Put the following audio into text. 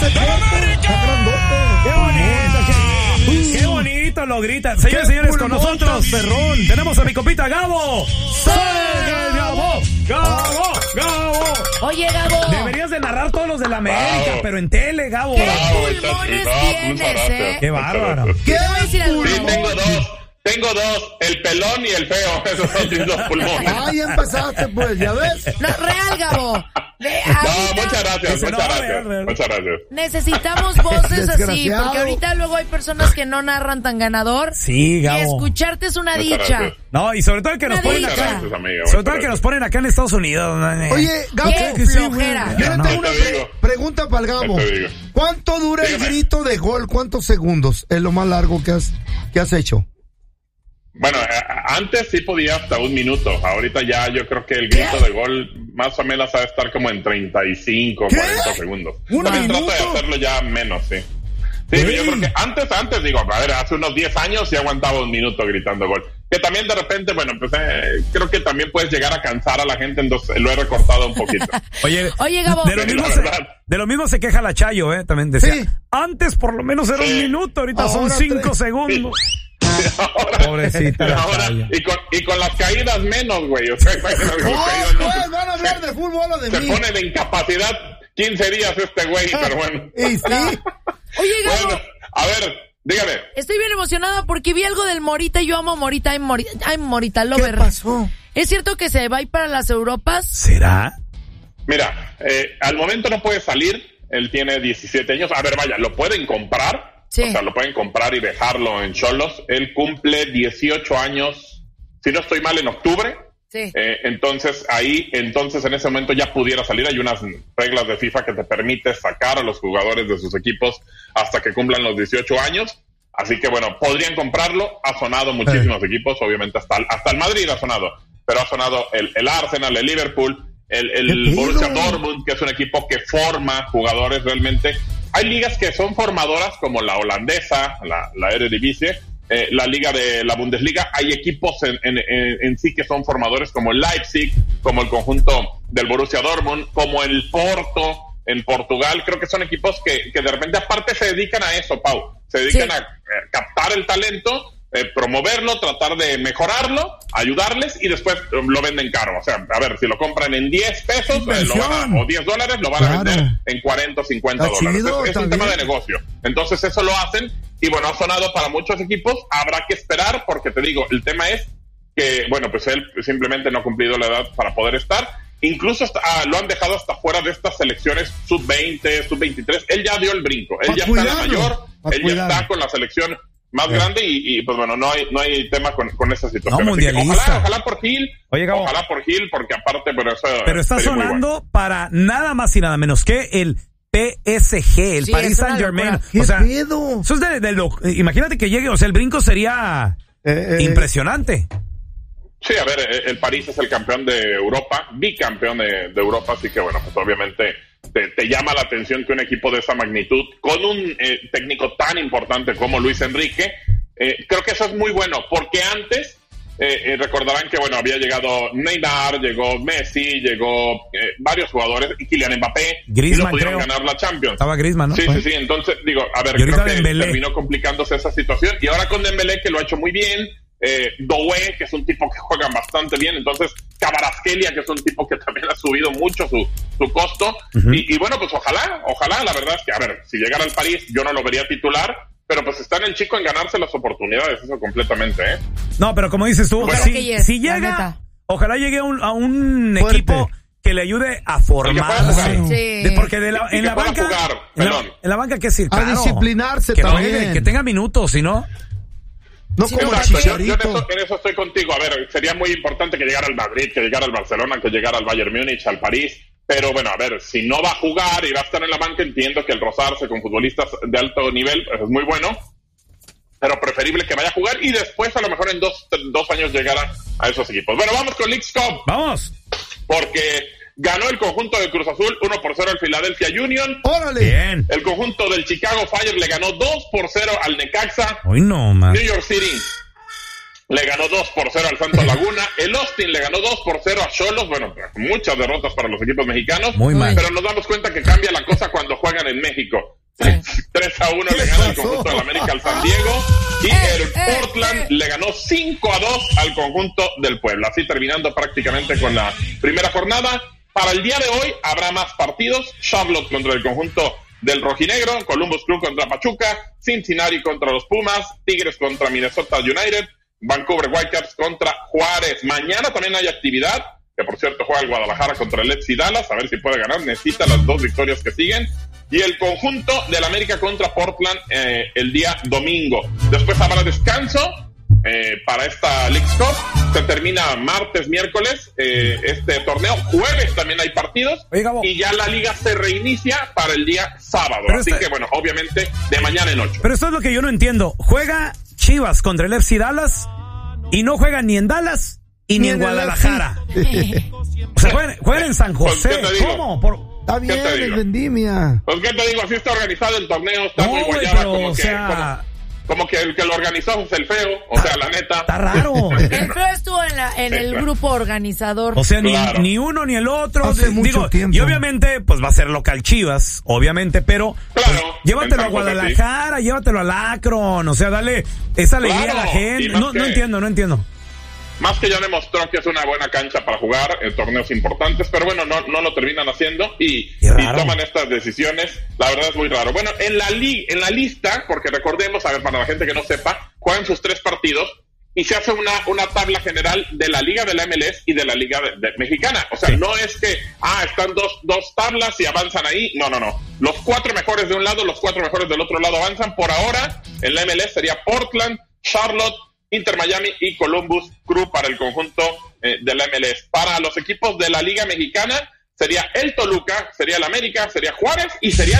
¡Qué bonito lo gritan! Señores, señores, con nosotros, perrón, tenemos a mi compita Gabo. ¡Sigue, Gabo! ¡Gabo! ¡Gabo! Oye, Gabo. Deberías de narrar todos los de la América, pero en tele, Gabo. ¿Qué pulmones tienes, ¡Qué bárbaro! ¿Qué voy a decir algo? Sí, tengo dos, el pelón y el feo, esos son mis dos pulmones. Ay, empezaste pues, ¿ya ves? No, real, Gabo. No, muchas gracias. Necesitamos voces así, porque ahorita luego hay personas que no narran tan ganador. Sí, Gabo. Y escucharte es una dicha. Gracias. No, y sobre todo el que nos ponen acá. Sobre todo el que nos ponen acá en Estados Unidos. Oye, Gabo, Qué flojera. yo le tengo una pregunta para el Gabo. ¿Cuánto dura el grito de gol? ¿Cuántos segundos es lo más largo que has hecho? Bueno, antes sí podía hasta 1 minuto. Ahorita ya yo creo que el grito de gol más o menos va a estar como en 35, 40 segundos. ¿Un minuto? Trato de hacerlo ya menos, sí. Sí, yo creo que antes digo, a ver, hace unos 10 años sí aguantaba 1 minuto gritando gol. Que también de repente, bueno, pues creo que también puedes llegar a cansar a la gente, entonces lo he recortado un poquito. Oye, Gabo. De lo mismo se queja la Chayo, también decía. Sí. Antes por lo menos era 1 minuto, ahorita son 5 segundos. Ahora, pobrecita la Chayo. Y con las caídas menos, güey. O sea, Pues van a hablar de fútbol o de se mí. pone de incapacidad 15 días este güey, pero bueno. ¿Y sí? Oye, Gabo. Bueno, a ver, dígame. Estoy bien emocionada porque vi algo del Morita y yo amo a Morita. I'm Morita Lover. ¿Qué pasó? ¿Es cierto que se va a ir para las Europas? ¿Será? Mira, al momento no puede salir. Él tiene 17 años. A ver, vaya, lo pueden comprar. Sí. O sea, lo pueden comprar y dejarlo en Xolos. Él cumple 18 años, si no estoy mal, en octubre. Sí. Entonces en ese momento ya pudiera salir. Hay unas reglas de FIFA que te permite sacar a los jugadores de sus equipos hasta que cumplan los 18 años. Así que bueno, podrían comprarlo. Ha sonado muchísimos equipos, obviamente hasta el Madrid ha sonado, pero ha sonado el Arsenal, el Liverpool, el Borussia Dortmund, que es un equipo que forma jugadores realmente. Hay ligas que son formadoras como la holandesa, la Eredivisie, la liga de la Bundesliga. Hay equipos en sí que son formadores como el Leipzig, como el conjunto del Borussia Dortmund, como el Porto en Portugal. Creo que son equipos que de repente aparte se dedican a eso, Pau. Se dedican a captar el talento, promoverlo, tratar de mejorarlo, ayudarles y después lo venden caro. O sea, a ver, si lo compran en 10 pesos o $10, lo van a vender en 40 o 50 dólares. Chido, es un tema de negocio. Entonces eso lo hacen y bueno, ha sonado para muchos equipos. Habrá que esperar porque te digo, el tema es que, bueno, pues él simplemente no ha cumplido la edad para poder estar. Incluso lo han dejado hasta fuera de estas selecciones sub-20, sub-23. Él ya dio el brinco. Él ya está en la mayor. Él ya está con la selección más grande y pues bueno, no hay tema con esa situación. No, mundialista. Ojalá por Gil. Oye, Gabo. Ojalá por Gil, porque aparte, pero está sonando para nada más y nada menos que el PSG, el Paris Saint-Germain. ¿Qué o sea, pedo? eso es imagínate que llegue, o sea, el brinco sería impresionante. Sí, a ver, el París es el campeón de Europa, bicampeón de Europa, así que bueno, pues obviamente te llama la atención que un equipo de esa magnitud, con un técnico tan importante como Luis Enrique, creo que eso es muy bueno, porque antes recordarán que bueno, había llegado Neymar, llegó Messi, llegó varios jugadores, y Kylian Mbappé, Griezmann, y no pudieron creo. ganar la Champions. Estaba Griezmann, ¿no? Sí, entonces digo, a ver, y ahorita creo que Dembélé. terminó complicándose esa situación, y ahora con Dembélé, que lo ha hecho muy bien, Doué, que es un tipo que juega bastante bien, entonces Kvaratskhelia, que es un tipo que también ha subido mucho su costo, y bueno, pues ojalá, la verdad es que, a ver, si llegara al París, yo no lo vería titular, pero pues está en el chico en ganarse las oportunidades, eso completamente, No, pero como dices tú, Bueno, si llega, ojalá llegue a un equipo que le ayude a formarse. Sí. Porque en la banca, jugar, en la banca, ¿qué decir? A Claro, disciplinarse que también. juegue, que tenga minutos, si no. No Sí, como Exacto, yo Chicharito. en eso estoy contigo. A ver, sería muy importante que llegara al Madrid, que llegara al Barcelona, que llegara al Bayern Múnich, al París. Pero bueno, a ver, si no va a jugar y va a estar en la banca, entiendo que el rozarse con futbolistas de alto nivel es muy bueno, pero preferible que vaya a jugar y después a lo mejor en dos años llegara a esos equipos. Bueno, vamos con Leagues Cup. Vamos. Porque ganó el conjunto de Cruz Azul 1-0 al Philadelphia Union. ¡Órale! Bien. El conjunto del Chicago Fire le ganó 2-0 al Necaxa. Hoy no, man. New York City le ganó 2-0 al Santos Laguna. El Austin le ganó 2-0 a Xolos. Bueno, muchas derrotas para los equipos mexicanos. Muy mal. Pero nos damos cuenta que cambia la cosa cuando juegan en México. 3-1 le gana el conjunto del América al San Diego. Y el Portland le ganó 5-2 al conjunto del Puebla. Así terminando prácticamente con la primera jornada. Para el día de hoy habrá más partidos. Charlotte contra el conjunto del Rojinegro, Columbus Crew contra Pachuca, Cincinnati contra los Pumas, Tigres contra Minnesota United, Vancouver Whitecaps contra Juárez. Mañana también hay actividad, que por cierto juega el Guadalajara contra el FC Dallas, a ver si puede ganar, necesita las 2 victorias que siguen. Y el conjunto del América contra Portland el día domingo. Después habrá descanso para esta Leagues Cup. Se termina martes, miércoles este torneo. Jueves también hay partidos. Y ya la liga se reinicia para el día sábado. Así que bueno, obviamente de mañana en 8. Pero esto es lo que yo no entiendo. Juega Chivas contra el FC Dallas y no juegan ni en Dallas y ni en Guadalajara. O sea, juegan en San José. ¿Cómo? Está bien, es vendimia. Pues qué te digo, así está organizado el torneo, está muy guayaba, como que el que lo organizó es el feo, o sea, la neta. Está raro. El feo estuvo en el grupo organizador. O sea, ni uno ni el otro. Hace mucho tiempo. Y obviamente, pues va a ser local Chivas, obviamente, pero claro, pues, llévatelo a Guadalajara, sí. Llévatelo al Akron, o sea, dale esa alegría a la gente. No entiendo. Más que ya demostró que es una buena cancha para jugar en torneos importantes, pero bueno, no lo terminan haciendo y toman estas decisiones. La verdad es muy raro. Bueno, en la lista, porque recordemos, a ver, para la gente que no sepa, juegan sus 3 partidos y se hace una tabla general de la Liga de la MLS y de la Liga de Mexicana. O sea, no es que, están dos tablas y avanzan ahí. No. Los 4 mejores de un lado, los 4 mejores del otro lado avanzan. Por ahora, en la MLS sería Portland, Charlotte, Inter Miami y Columbus Crew para el conjunto de la MLS. Para los equipos de la Liga Mexicana sería el Toluca, sería el América, sería Juárez y sería